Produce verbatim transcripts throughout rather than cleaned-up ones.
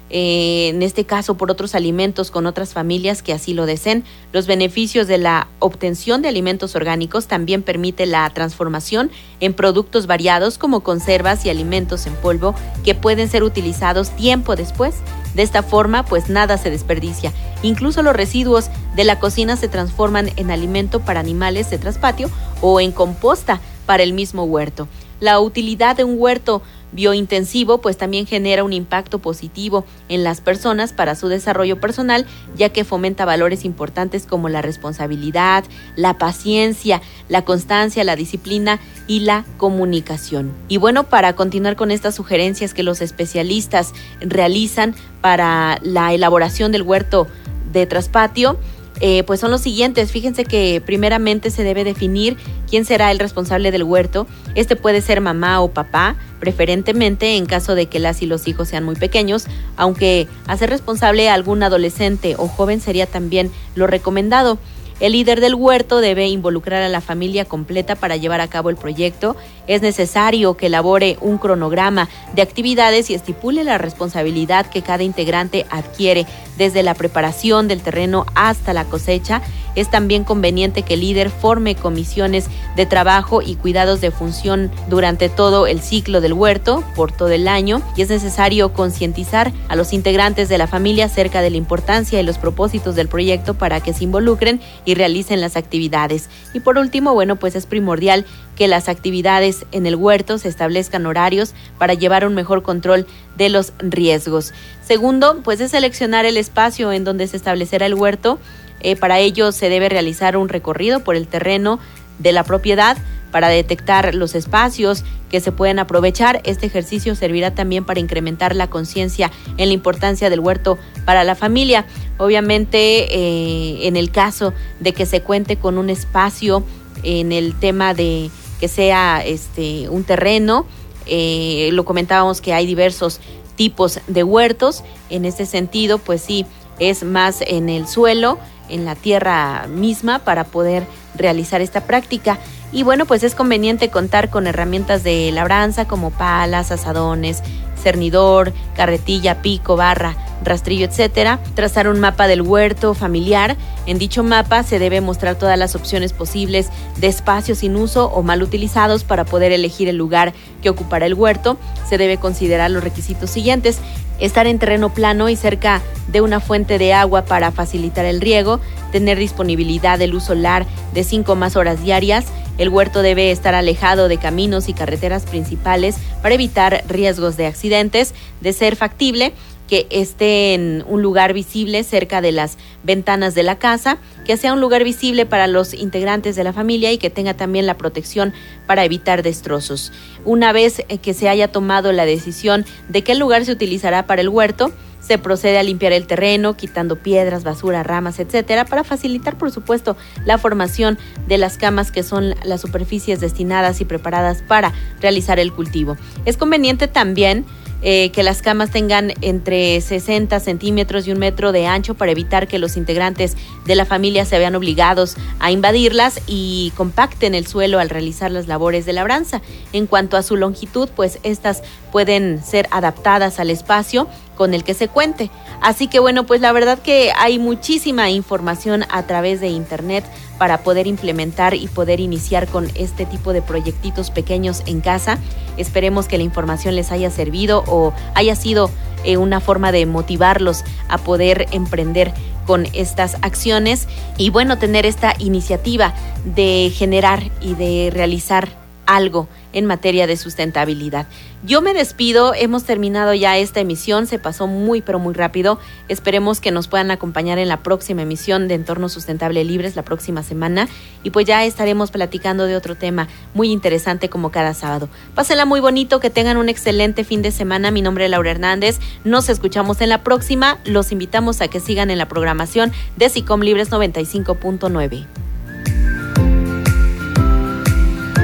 eh, en este caso por otros alimentos con otras familias que así lo deseen. Los beneficios de la obtención de alimentos orgánicos también permite la transformación en productos variados como conservas y alimentos en polvo que pueden ser utilizados tiempo después. De esta forma, pues nada se desperdicia. Incluso los residuos de la cocina se transforman en alimento para animales de traspatio o en composta para el mismo huerto. La utilidad de un huerto biointensivo pues también genera un impacto positivo en las personas para su desarrollo personal, ya que fomenta valores importantes como la responsabilidad, la paciencia, la constancia, la disciplina y la comunicación. Y bueno, para continuar con estas sugerencias que los especialistas realizan para la elaboración del huerto de traspatio, Eh, pues son los siguientes. Fíjense que primeramente se debe definir quién será el responsable del huerto. Este puede ser mamá o papá, preferentemente en caso de que las y los hijos sean muy pequeños, aunque hacer responsable a algún adolescente o joven sería también lo recomendado. El líder del huerto debe involucrar a la familia completa para llevar a cabo el proyecto. Es necesario que elabore un cronograma de actividades y estipule la responsabilidad que cada integrante adquiere, desde la preparación del terreno hasta la cosecha. Es también conveniente que el líder forme comisiones de trabajo y cuidados de función durante todo el ciclo del huerto, por todo el año, y es necesario concientizar a los integrantes de la familia acerca de la importancia y los propósitos del proyecto para que se involucren y realicen las actividades. Y por último, bueno, pues es primordial que las actividades en el huerto se establezcan horarios para llevar un mejor control de los riesgos. Segundo, pues es seleccionar el espacio en donde se establecerá el huerto. Eh, para ello se debe realizar un recorrido por el terreno de la propiedad para detectar los espacios que se pueden aprovechar. Este ejercicio servirá también para incrementar la conciencia en la importancia del huerto para la familia. Obviamente, eh, en el caso de que se cuente con un espacio, en el tema de que sea este un terreno, eh, lo comentábamos que hay diversos tipos de huertos. En este sentido, pues sí, es más en el suelo, en la tierra misma, para poder realizar esta práctica. Y bueno, pues es conveniente contar con herramientas de labranza como palas, azadones, cernidor, carretilla, pico, barra, rastrillo, etcétera. Trazar un mapa del huerto familiar. En dicho mapa se debe mostrar todas las opciones posibles de espacios sin uso o mal utilizados para poder elegir el lugar que ocupará el huerto. Se debe considerar los requisitos siguientes: estar en terreno plano y cerca de una fuente de agua para facilitar el riego, tener disponibilidad de luz solar de cinco o más horas diarias. El huerto debe estar alejado de caminos y carreteras principales para evitar riesgos de accidentes. De ser factible, que esté en un lugar visible cerca de las ventanas de la casa, que sea un lugar visible para los integrantes de la familia y que tenga también la protección para evitar destrozos. Una vez que se haya tomado la decisión de qué lugar se utilizará para el huerto, se procede a limpiar el terreno, quitando piedras, basura, ramas, etcétera, para facilitar, por supuesto, la formación de las camas, que son las superficies destinadas y preparadas para realizar el cultivo. Es conveniente también Eh, que las camas tengan entre sesenta centímetros y un metro de ancho para evitar que los integrantes de la familia se vean obligados a invadirlas y compacten el suelo al realizar las labores de labranza. En cuanto a su longitud, pues estas pueden ser adaptadas al espacio con el que se cuente. Así que bueno, pues la verdad que hay muchísima información a través de internet para poder implementar y poder iniciar con este tipo de proyectitos pequeños en casa. Esperemos que la información les haya servido o haya sido eh, una forma de motivarlos a poder emprender con estas acciones y bueno, tener esta iniciativa de generar y de realizar algo en materia de sustentabilidad. Yo me despido, hemos terminado ya esta emisión, se pasó muy pero muy rápido. Esperemos que nos puedan acompañar en la próxima emisión de Entorno Sustentable Libres la próxima semana y pues ya estaremos platicando de otro tema muy interesante como cada sábado. Pásenla muy bonito, que tengan un excelente fin de semana. Mi nombre es Laura Hernández, nos escuchamos en la próxima. Los invitamos a que sigan en la programación de SICOM Libres noventa y cinco punto nueve.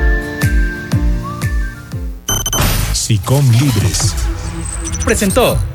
SICOM Libres presentó